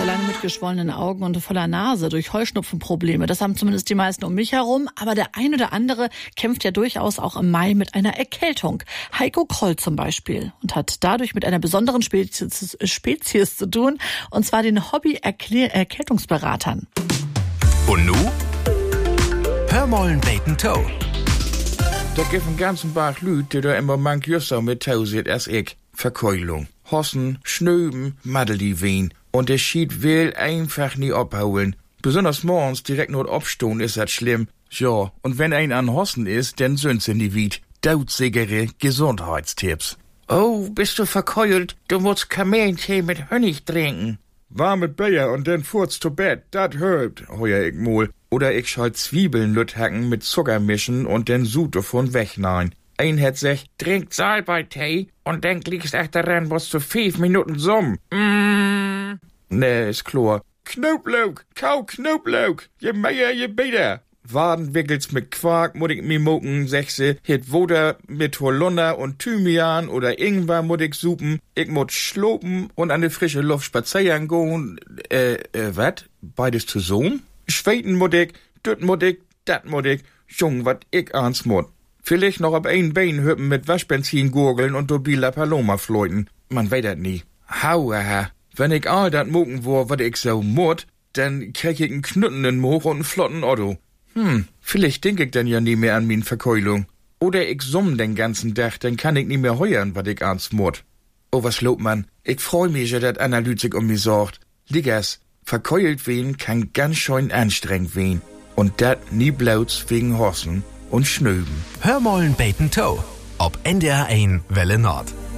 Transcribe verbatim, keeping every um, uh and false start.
lange mit geschwollenen Augen und voller Nase durch Heuschnupfenprobleme. Das haben zumindest die meisten um mich herum. Aber der ein oder andere kämpft ja durchaus auch im Mai mit einer Erkältung. Heiko Kroll zum Beispiel. Und hat dadurch mit einer besonderen Spezies, Spezies zu tun. Und zwar den Hobby-Erkältungsberatern. Und nu? Hör mollen Bacon Toe. Da gibt einen ganzen Bach Lüd, die da immer manch Jusser mit Tau sieht als ich. Verkeulung. Hossen, Schnöben, Madeliveen. Und der Schied will einfach nie abholen. Besonders morgens direkt nur abstehen ist das schlimm. Ja, und wenn ein an Hossen ist, dann sind's in die Wied. Dautsigere Gesundheitstipps. Oh, bist du verkeult? Du musst Kamillentee mit Honig trinken. Warme Bayer und dann furzt zu Bett, dat hilft, heuer ich mol. Oder ich schall Zwiebeln lüthacken mit Zucker mischen und dann Sud davon wegnein. Ein hat sich, trinkt Salbeitee und dann liegst echt daran, was zu fünf Minuten summ. Mm. Nee, ist klar. Knoblauch, kau Knoblauch, je mehr, je besser. Wadenwickels mit Quark, muss ich mir mucken, sechse, hit Woder mit Holunder und Thymian oder Ingwer muss ich supen. Ich muss schlopen und an die frische Luft spazieren gehen. Äh, äh, wat? Beides zusammen? Schweiten muss ich, düt muss ich, dat muss ich, jung, wat ich ans muss. Vielleicht noch ab ein Bein hüppen mit Waschbenzin gurgeln und do Bila Paloma fleuten. Man weiß das nie. Hauaha. Wenn ich all dat mucken wo, wat ich so mut, dann krieg ich einen knüttenden Moch und einen flotten Otto. Hm, vielleicht denk ich dann ja nie mehr an min Verkeulung. Oder ich summ den ganzen Tag, dann kann ich nie mehr heuern, wat ich ans mut. Oh, was lobt man? Ich freu mich, ja, dat Analytik um mich sorgt. Liggers, verkeult wen kann ganz schön anstrengend wen. Und dat nie blauts wegen Hossen und Schnöben. Hör mollen Bacon Toe. Ob N D R eins Welle Nord.